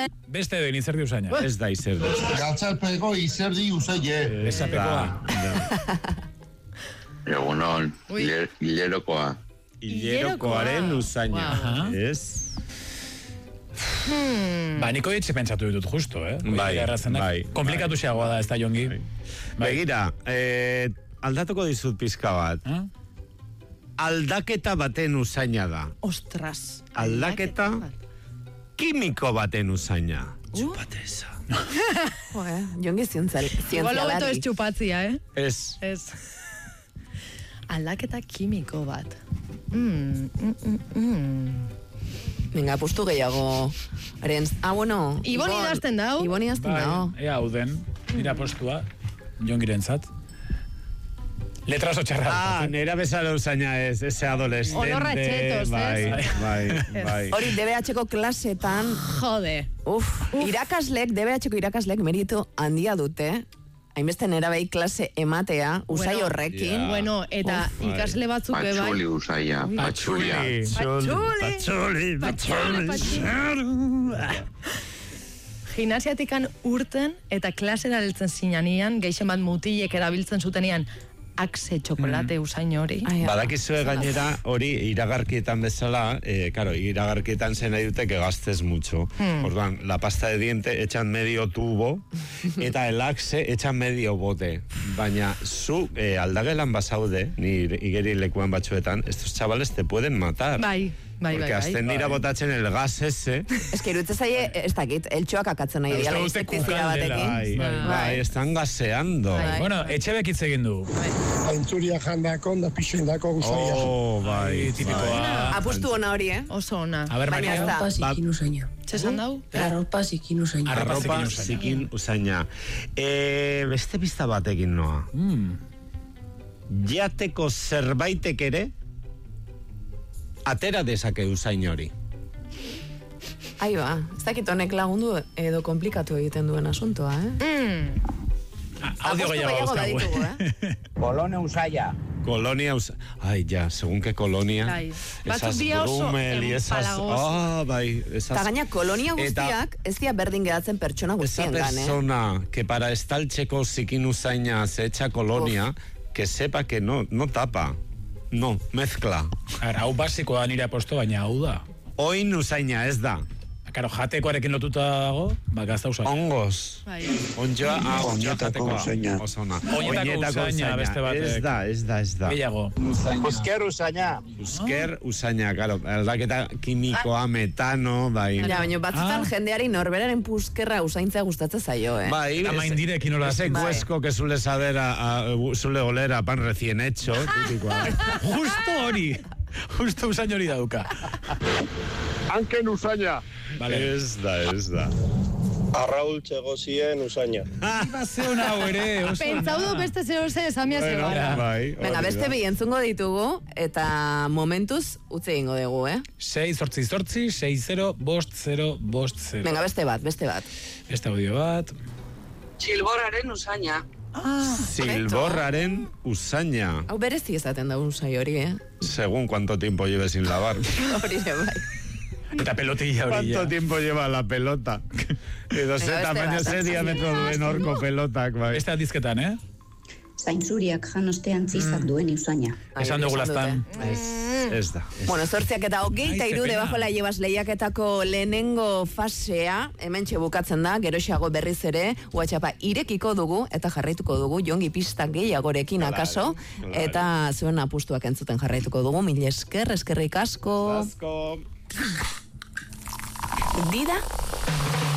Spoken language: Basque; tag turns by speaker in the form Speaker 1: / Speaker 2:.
Speaker 1: Beste den izerdi usaina.
Speaker 2: Ez da izerdi.
Speaker 3: Galtzarpeko izerdi usaie.
Speaker 1: Esapekoa.
Speaker 4: Egunon, hilerokoa.
Speaker 2: Hilerokoaren usaina. Ez?
Speaker 1: Niko ditxe pentsatu ditut justo,
Speaker 2: Bai.
Speaker 1: Komplikatu xeagoa da, ez da jongi.
Speaker 2: Begira, aldatuko dizut pizka bat. Aldaketa baten usaina da.
Speaker 5: Ostras.
Speaker 2: Aldaketa kimiko baten usaina.
Speaker 1: Txupateza.
Speaker 5: Jongi zientzialari.
Speaker 6: Igual hobeto ez txupatzia,
Speaker 2: Ez.
Speaker 6: Aldaketa kimiko bat.
Speaker 5: Venga, pustu gehiago. Bueno.
Speaker 6: Ibon idazten dau.
Speaker 5: Ibon idazten dau.
Speaker 1: Ea, hau den, nira postua, jongirentzat. Letra oso txarra.
Speaker 2: Nera bezala usaina ez, ese adolescente.
Speaker 6: Olorra txetos,
Speaker 2: Bai.
Speaker 5: Hori, DBH-ko klasetan.
Speaker 6: Jode.
Speaker 5: DBH-ko irakaslek meritu handia dute. Hainbeste nerabei klase ematea, usai horrekin.
Speaker 6: Bueno, eta ikasle batzuk bai.
Speaker 4: Patxuli usaia, patxulia.
Speaker 6: Patxuli. Gimnasiatikan urten eta klasera heltzen zinanian, geixen bat mutilek erabiltzen zutenian, Axe txokolate usain hori.
Speaker 2: Badakizue gainera hori iragarkietan bezala, iragarkietan zen nahi dute que gastes mucho. Orduan, la pasta de diente echan medio tubo eta el Axe echan medio bote. Baina zu aldagelan basaude, ni igeri lekuan batzuetan, estos chavales te pueden matar.
Speaker 6: Bai.
Speaker 2: Porque azten dira botatzen el gas ese.
Speaker 5: Ez que irutze zaie, ez dakit, eltxoak akatzen nahi dira, insektizida batekin.
Speaker 2: Bai, están gaseando.
Speaker 1: Bueno, etxe bekitze egin du.
Speaker 3: Aintzuria jandako, da pixoen dako guzaia.
Speaker 2: Bai,
Speaker 1: tipikoa.
Speaker 5: Apustu ona hori,
Speaker 6: Oso ona.
Speaker 1: A ver, Maria.
Speaker 7: Arropa zikin usaina.
Speaker 6: Txesan dau?
Speaker 7: Arropa zikin usaina.
Speaker 2: Arropa zikin usaina. Beste pista batekin noa. Jateko zerbaitek ere atera dezake usain hori.
Speaker 5: Aiba, ez dakit honek lagundu edo komplikatu egiten duen asuntoa,
Speaker 1: Audio gehiago dauzkagu,
Speaker 8: Kolonia usaia.
Speaker 2: Colonia usaia. Ai, ja, segun que colonia.
Speaker 6: Batzuk dia oso empalagoz.
Speaker 2: Bai.
Speaker 5: Eta gaina kolonia guztiak ez dira berdin geratzen pertsona guztien gan,
Speaker 2: Esa persona que para estaltzeko zikin usaina se echa colonia, que sepa que no tapa. No, mezcla.
Speaker 1: Hau basikoa nire aposto, baina hau da.
Speaker 2: Oin usaina ez da.
Speaker 1: Karo, jatekoarekin lotuta dago, gazta usaina.
Speaker 2: Ongos. Onjoa,
Speaker 3: Oinetako usaina.
Speaker 2: Oinetako usaina,
Speaker 1: beste batek.
Speaker 2: Ez da.
Speaker 1: Gehiago.
Speaker 8: Uzker usaina.
Speaker 2: Uzker usaina, karo, aldaketa kimikoa, metano, bai.
Speaker 5: Ja, baina batzutan jendeari norberaren puskerra usaintzea gustatzen zaio,
Speaker 2: Bai,
Speaker 1: indirekin hola.
Speaker 2: Ese huesco que suele saber, suele oler a pan recién hecho, tipikoa.
Speaker 1: Justo hori. Justo usain hori dauka.
Speaker 3: Hanken usaina.
Speaker 1: Vale.
Speaker 2: Ez da.
Speaker 8: Arraul txegozien usaina.
Speaker 1: Iba zeon hau ere.
Speaker 6: Pentsau du beste zero zen esamia zebara.
Speaker 5: Venga, beste bi entzungo ditugu, eta momentuz utzi egingo dugu,
Speaker 1: 6-8-6-0-5-0-5-0.
Speaker 5: Venga, beste bat.
Speaker 1: Beste audio bat.
Speaker 7: Txilborraren usaina.
Speaker 2: Silborraren usaina.
Speaker 5: Hau berezi ezaten da usai hori,
Speaker 2: Según cuánto tiempo lleve sin lavar.
Speaker 5: Hori bai.
Speaker 1: Eta pelotilla hori.
Speaker 2: ¿Cuánto tiempo lleva la pelota? Edo ze tamaño, ze diametro duen orko pelotak, bai.
Speaker 1: Esta dizketan,
Speaker 9: Zaintzuriak janostean zizak duen usaina.
Speaker 1: Esan dugu lastan.
Speaker 2: Ez da.
Speaker 5: Bueno, 8:23 debajo la llevas lehiaketako lehenengo fasea, hementxe bukatzen da, geroxeago berriz ere, WhatsAppa irekiko dugu, eta jarraituko dugu, jongi pista gehiagorekin akaso, eta zuen apustuak entzuten jarraituko dugu, mil esker, eskerrik asko.
Speaker 2: Asko.
Speaker 5: Dida